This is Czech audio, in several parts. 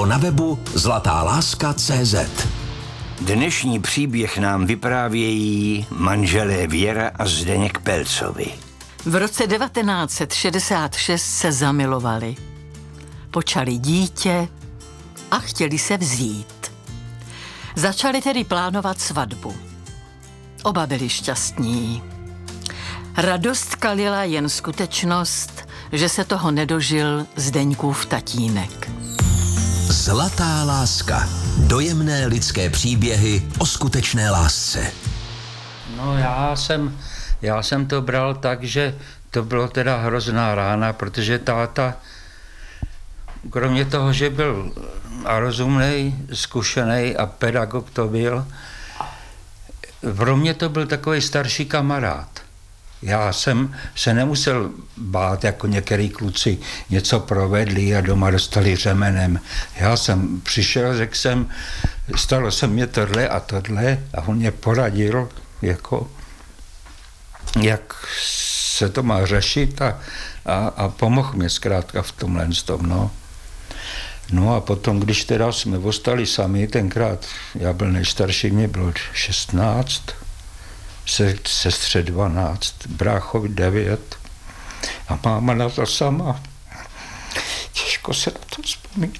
nebo na webu zlatáláska.cz. Dnešní příběh nám vyprávějí manželé Věra a Zdeněk Pelcovi. V roce 1966 se zamilovali. Počali dítě a chtěli se vzít. Začali tedy plánovat svatbu. Oba byli šťastní. Radost kalila jen skutečnost, že se toho nedožil Zdeňkův tatínek. Zlatá láska. Dojemné lidské příběhy o skutečné lásce. No já jsem to bral tak, že to bylo teda hrozná rána, protože táta, kromě toho, že byl rozumnej, zkušený a pedagog to byl, pro mě to byl takový starší kamarád. Já jsem se nemusel bát, jako některý kluci něco provedli a doma dostali řemenem. Já jsem přišel, řekl jsem, stalo se mě tohle a on mě poradil, jako, jak se to má řešit a pomohl mě zkrátka v tomhle tom, no. No a potom, když teda jsme ostali sami, tenkrát já byl nejstarší, mě bylo 16, sestře 12, bráchovi 9 a máma na to sama. Těžko se na to vzpomíná.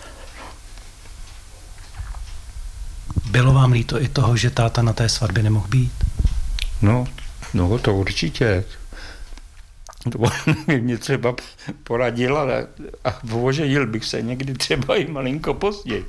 Bylo vám líto i toho, že táta na té svatbě nemohl být? No, to určitě. To mě třeba poradil a oženil bych se někdy třeba i malinko později.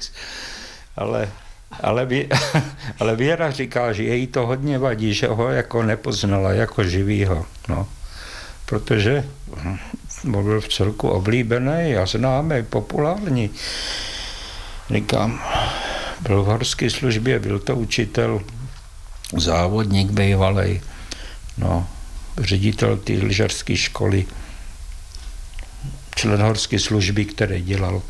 Ale Věra říká, že její to hodně vadí, že ho jako nepoznala jako živýho, no. Protože byl v celku oblíbený a známý, populární. Říkám, byl v horské službě, byl to učitel, závodník bývalej, no, ředitel té lyžařské školy, člen horské služby, který dělal,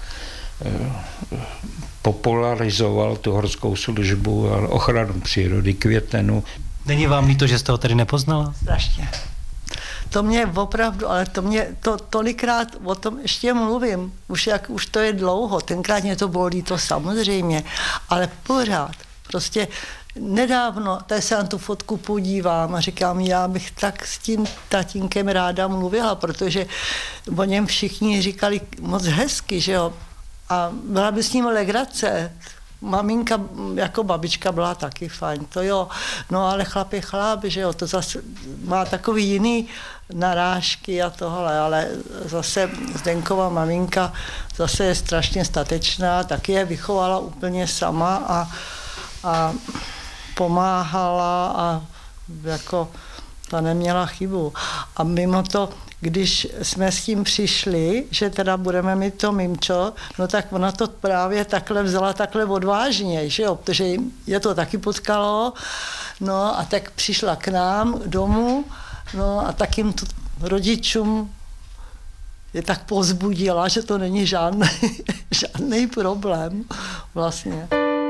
popularizoval tu horskou službu a ochranu přírody, květenu. Není vám líto, že jste ho tedy nepoznala? Strašně. To mě opravdu, ale tolikrát o tom ještě mluvím, už to je dlouho, tenkrát mě to bylo líto samozřejmě, ale pořád, prostě nedávno, tady se na tu fotku podívám a říkám, já bych tak s tím tatínkem ráda mluvila, protože o něm všichni říkali moc hezky, že jo, a byla by s ním legrace. Maminka jako babička byla taky fajn, to jo, no ale chlap je chlap, že jo, to zase má takový jiný narážky a tohle, ale zase Zdeňkova maminka zase je strašně statečná, taky je vychovala úplně sama a pomáhala a jako ta neměla chybu. A mimo to, když jsme s tím přišli, že teda budeme mít to mimčo, no tak ona to právě takhle vzala takhle odvážně, že jo, protože je to taky potkalo, no a tak přišla k nám domů, no a tak jim to rodičům je tak povzbudila, že to není žádný problém vlastně.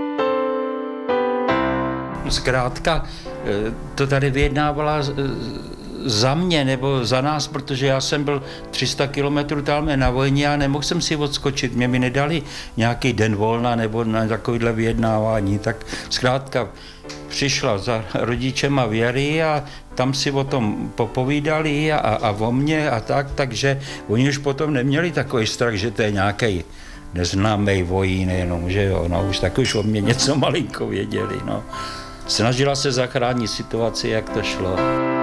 Zkrátka to tady vyjednávala za mě nebo za nás, protože já jsem byl 300 kilometrů tamhle na vojně a nemohl jsem si odskočit. Mě mi nedali nějaký den volna nebo na takovýhle vyjednávání, tak zkrátka přišla za rodičema Věry a tam si o tom popovídali a o mě a tak, takže oni už potom neměli takový strach, že to je nějaký neznámý vojín jenom, že jo, no už tak už o mě něco malinko věděli, no. Snažila se zachránit situaci, jak to šlo.